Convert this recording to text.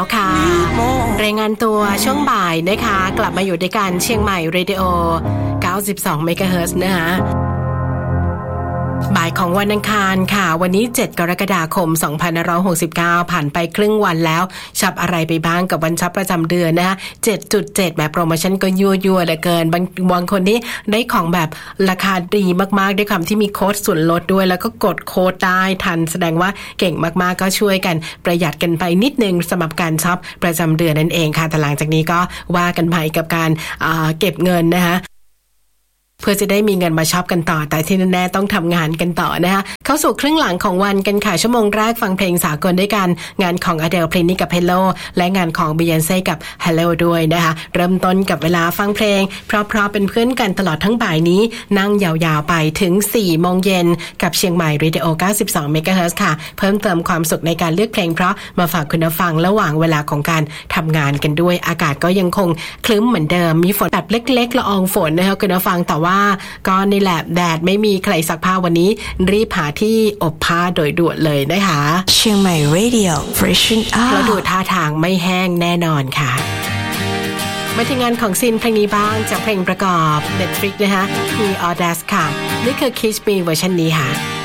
ค่ะรายงานตัวช่วงบ่ายนะคะกลับมาอยู่ด้วยกันเชียงใหม่เรดิโอ92 เมกะเฮิรตซ์นะคะบ่ายของวันอังคารค่ะวันนี้7กรกฎาคม2569ผ่านไปครึ่งวันแล้วช็อปอะไรไปบ้างกับวันช็อปประจำเดือนนะคะ 7.7 แบบโปรโมชั่นก็ยั่วๆเหลือเกินบางคนนี่ได้ของแบบราคาดีมากๆด้วยความที่มีโค้ดส่วนลดด้วยแล้วก็กดโค้ดได้ทันแสดงว่าเก่งมากๆก็ช่วยกันประหยัดกันไปนิดนึงสำหรับการช็อปประจำเดือนนั่นเองค่ะแต่หลังจากนี้ก็ว่ากันไปกับการเก็บเงินนะคะเพื่อจะได้มีเงินมาช็อปกันต่อแต่ที่แน่ๆต้องทำงานกันต่อนะคะเข้าสู่ครึ่งหลังของวันกันค่ะชั่วโมงแรกฟังเพลงสากลด้วยกันงานของ Adele Plenty กับ Hello และงานของ Beyonce กับ Hello ด้วยนะคะเริ่มต้นกับเวลาฟังเพลงเพราะเป็นเพื่อนกันตลอดทั้งบ่ายนี้นั่งยาวๆไปถึง 4 โมงเย็นกับเชียงใหม่ Radio 92 เมกะเฮิรตซ์ค่ะเพิ่มเติมความสุขในการเลือกเพลงเพราะมาฝากคุณผู้ฟังระหว่างเวลาของการทำงานกันด้วยอากาศก็ยังคงครึ้มเหมือนเดิมมีฝนแบบเล็กๆละอองฝนนะคะคุณผู้ฟังแต่ว่าก็นี่แหละแดดไม่มีใครซักผ้าวันนี้รีบหาที่อบผ้าโดยด่วนเลยนะคะเชียงใหม่ Radio Freshen Up แล้วดูท่าทางไม่แห้งแน่นอนค่ะมาที่งานของซินเพลงนี้บ้างจากเพลงประกอบ Netflix นะคะมี Audace ค่ะนี่คือ Kiss Me เวอร์ชันนี้ค่ะ